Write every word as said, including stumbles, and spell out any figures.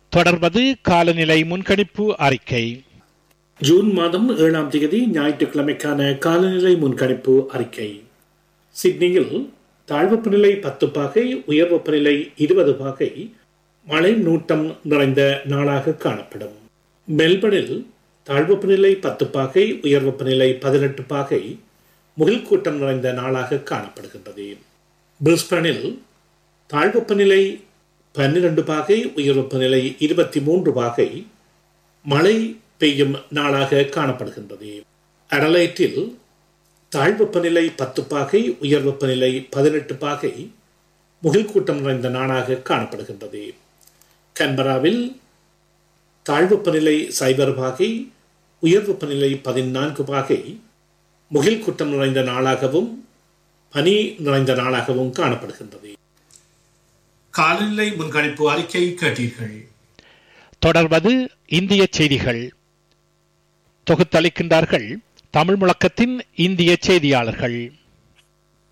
தொடர்வது காலநிலை முன்கணிப்பு அறிக்கை. ஜூன் மாதம் ஏழாம் தேதி ஞாயிற்றுக்கிழமைக்கான காலநிலை முன்கணிப்பு அறிக்கை. சிட்னியில் தாழ்வெப்பநிலை பத்து பாகை, உயர் வெப்பநிலை இருபது பாகை, மழை நூட்டம் நிறைந்த நாளாக காணப்படும். மெல்பர்னில் தாழ்வெப்பநிலை பத்து பாகை, உயர் வெப்பநிலை பதினெட்டு பாகை, முகில் கூட்டம் நிறைந்த நாளாக காணப்படுகின்றது. பிரிஸ்பனில் தாழ்வெப்பநிலை பன்னிரண்டு பாகை, உயர் வெப்பநிலை இருபத்தி மூன்று பாகை, மழை பெய்யும் நாளாக காணப்படுகின்றது. அடலைட்டில் தாழ்வெப்பநிலை பத்து பாகை, உயர் வெப்பநிலை பதினெட்டு பாகை, முகில் கூட்டம் நிறைந்த நாளாக காணப்படுகின்றது. கன்பராவில் தாழ்வெப்பநிலை சைபர் பாகை, உயர் வெப்பநிலை பதினான்கு பாகை, முகில் கூட்டம் நிறைந்த நாளாகவும் பனி நிறைந்த நாளாகவும் காணப்படுகின்றது. காலநிலை முன்கணிப்பு அறிக்கை கேட்டீர்கள். தொடர்வது இந்திய செய்திகள். தொகுத்தளிக்கின்றார்கள் தமிழ் முழக்கத்தின் இந்திய செய்தியாளர்கள்.